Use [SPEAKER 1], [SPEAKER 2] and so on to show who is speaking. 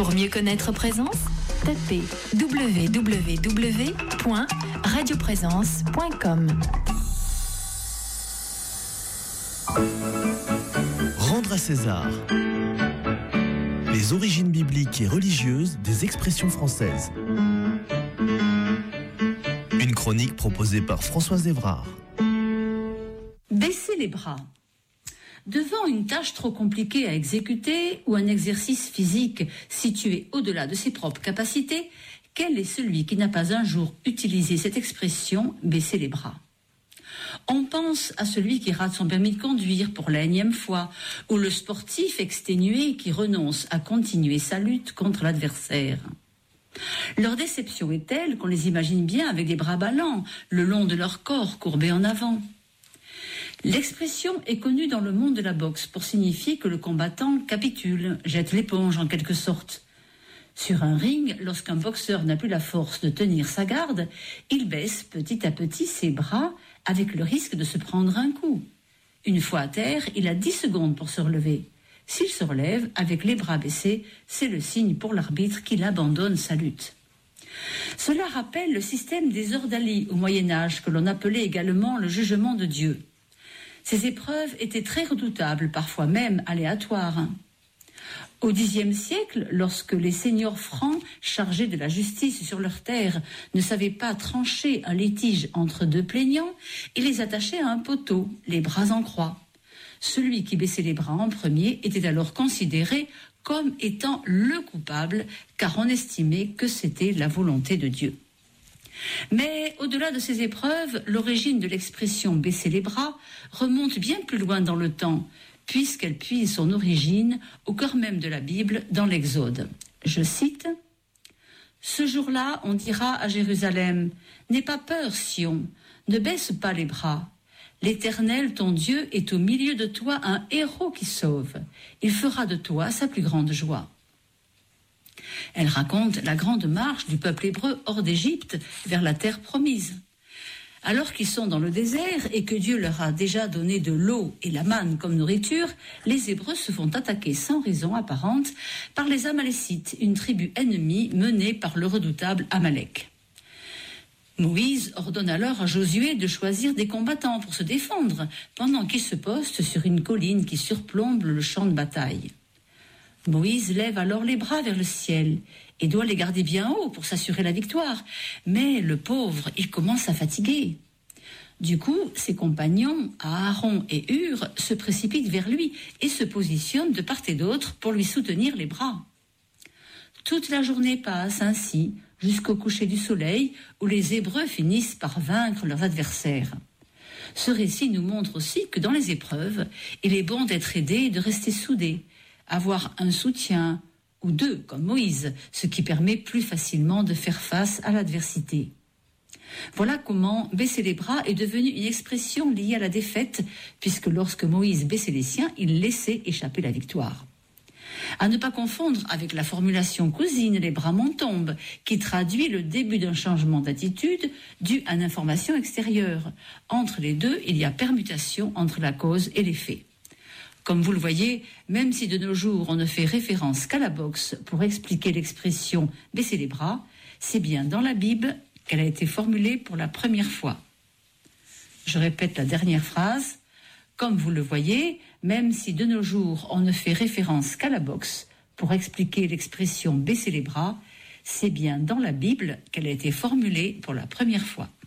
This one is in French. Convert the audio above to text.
[SPEAKER 1] Pour mieux connaître Présence, tapez www.radioprésence.com.
[SPEAKER 2] Rendre à César. Les origines bibliques et religieuses des expressions françaises. Une chronique proposée par Françoise Évrard.
[SPEAKER 3] Baisser les bras. Devant une tâche trop compliquée à exécuter ou un exercice physique situé au-delà de ses propres capacités, quel est celui qui n'a pas un jour utilisé cette expression « baisser les bras » ? On pense à celui qui rate son permis de conduire pour la énième fois, ou le sportif exténué qui renonce à continuer sa lutte contre l'adversaire. Leur déception est telle qu'on les imagine bien avec des bras ballants, le long de leur corps courbé en avant. L'expression est connue dans le monde de la boxe pour signifier que le combattant capitule, jette l'éponge en quelque sorte. Sur un ring, lorsqu'un boxeur n'a plus la force de tenir sa garde, il baisse petit à petit ses bras avec le risque de se prendre un coup. Une fois à terre, il a 10 secondes pour se relever. S'il se relève avec les bras baissés, c'est le signe pour l'arbitre qu'il abandonne sa lutte. Cela rappelle le système des ordalies au Moyen-Âge que l'on appelait également le jugement de Dieu. Ces épreuves étaient très redoutables, parfois même aléatoires. Au Xe siècle, lorsque les seigneurs francs chargés de la justice sur leur terre ne savaient pas trancher un litige entre deux plaignants, ils les attachaient à un poteau, les bras en croix. Celui qui baissait les bras en premier était alors considéré comme étant le coupable, car on estimait que c'était la volonté de Dieu. Mais au-delà de ces épreuves, l'origine de l'expression « baisser les bras » remonte bien plus loin dans le temps, puisqu'elle puise son origine au cœur même de la Bible, dans l'Exode. Je cite « Ce jour-là, on dira à Jérusalem, « N'aie pas peur, Sion, ne baisse pas les bras. L'Éternel, ton Dieu, est au milieu de toi un héros qui sauve. Il fera de toi sa plus grande joie. » Elle raconte la grande marche du peuple hébreu hors d'Égypte vers la terre promise. Alors qu'ils sont dans le désert et que Dieu leur a déjà donné de l'eau et la manne comme nourriture, les Hébreux se font attaquer sans raison apparente par les Amalécites, une tribu ennemie menée par le redoutable Amalek. Moïse ordonne alors à Josué de choisir des combattants pour se défendre, pendant qu'il se poste sur une colline qui surplombe le champ de bataille. Moïse lève alors les bras vers le ciel et doit les garder bien haut pour s'assurer la victoire. Mais le pauvre, il commence à fatiguer. Du coup, ses compagnons, Aaron et Hur, se précipitent vers lui et se positionnent de part et d'autre pour lui soutenir les bras. Toute la journée passe ainsi, jusqu'au coucher du soleil, où les Hébreux finissent par vaincre leurs adversaires. Ce récit nous montre aussi que dans les épreuves, il est bon d'être aidé et de rester soudé, avoir un soutien, ou deux, comme Moïse, ce qui permet plus facilement de faire face à l'adversité. Voilà comment baisser les bras est devenu une expression liée à la défaite, puisque lorsque Moïse baissait les siens, il laissait échapper la victoire. À ne pas confondre avec la formulation cousine « les bras m'en tombent », qui traduit le début d'un changement d'attitude dû à une information extérieure. Entre les deux, il y a permutation entre la cause et l'effet. Comme vous le voyez, même si de nos jours on ne fait référence qu'à la boxe pour expliquer l'expression « baisser les bras », c'est bien dans la Bible qu'elle a été formulée pour la première fois. Je répète la dernière phrase. Comme vous le voyez, même si de nos jours on ne fait référence qu'à la boxe pour expliquer l'expression « baisser les bras », c'est bien dans la Bible qu'elle a été formulée pour la première fois.